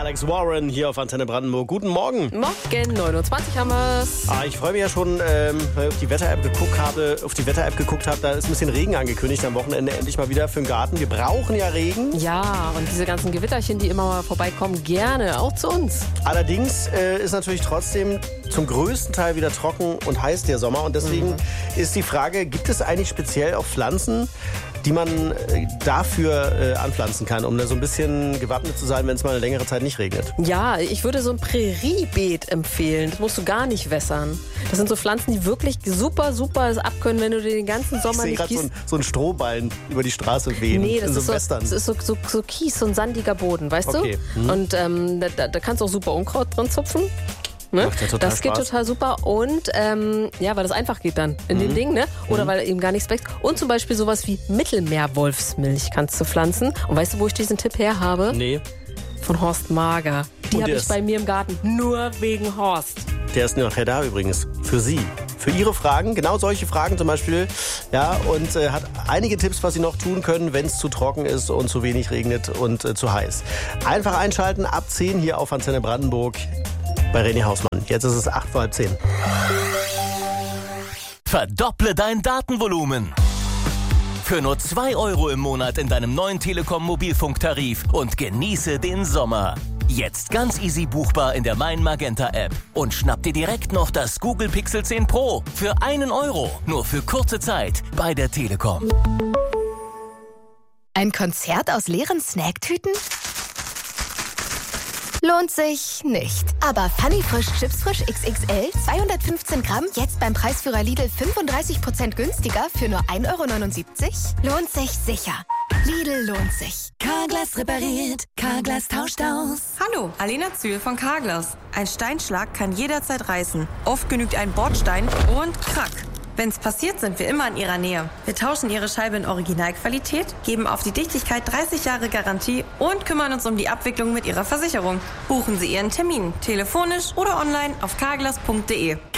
Alex Warren hier auf Antenne Brandenburg. Guten Morgen. Morgen, 9:20 haben wir's. Ich freue mich ja schon, weil ich auf die Wetter-App geguckt habe. Da ist ein bisschen Regen angekündigt am Wochenende endlich mal wieder für den Garten. Wir brauchen ja Regen. Ja, und diese ganzen Gewitterchen, die immer mal vorbeikommen, gerne auch zu uns. Allerdings ist natürlich trotzdem zum größten Teil wieder trocken und heiß der Sommer. Und deswegen ist die Frage, gibt es eigentlich speziell auch Pflanzen, die man dafür anpflanzen kann, um da so ein bisschen gewappnet zu sein, wenn es mal eine längere Zeit nicht regnet? Ja, ich würde so ein Präriebeet empfehlen. Das musst du gar nicht wässern. Das sind so Pflanzen, die wirklich super es abkönnen, wenn du den ganzen Sommer nicht gießt. Ich sehe gerade so einen Strohballen über die Straße wehen. Nee, das in ist so Western. Das ist so Kies, so ein sandiger Boden, weißt Okay. du? Und da kannst du auch super Unkraut drin zupfen. Ne? Macht ja total Das geht Spaß. total super und weil das einfach geht dann in den Ding, ne? Oder weil eben gar nichts wächst. Und zum Beispiel sowas wie Mittelmeerwolfsmilch kannst du pflanzen. Und weißt du, wo ich diesen Tipp her habe? Nee, Von Horst Mager. Die Und habe der ich ist- bei mir im Garten. Nur wegen Horst. der ist nachher da übrigens. Für Sie. Für Ihre Fragen, genau solche Fragen zum Beispiel. Ja, und hat einige Tipps, was Sie noch tun können, wenn es zu trocken ist und zu wenig regnet und zu heiß. Einfach einschalten, ab 10 hier auf Antenne Brandenburg bei René Hausmann. Jetzt ist es 8:30. Verdopple dein Datenvolumen. Für nur 2 € im Monat in deinem neuen Telekom-Mobilfunktarif und genieße den Sommer. Jetzt ganz easy buchbar in der Mein Magenta App. Und schnapp dir direkt noch das Google Pixel 10 Pro für 1 €. Nur für kurze Zeit bei der Telekom. Ein Konzert aus leeren Snacktüten? Lohnt sich nicht. Aber Funny Frisch Chips Frisch XXL 215 Gramm jetzt beim Preisführer Lidl 35% günstiger für nur 1,79 €? Lohnt sich sicher. Lidl lohnt sich. Carglass repariert, Carglass tauscht aus. Hallo, Alena Zühl von Carglass. Ein Steinschlag kann jederzeit reißen. Oft genügt ein Bordstein und krack. Wenn's passiert, sind wir immer in Ihrer Nähe. Wir tauschen Ihre Scheibe in Originalqualität, geben auf die Dichtigkeit 30 Jahre Garantie und kümmern uns um die Abwicklung mit Ihrer Versicherung. Buchen Sie Ihren Termin, telefonisch oder online auf carglass.de.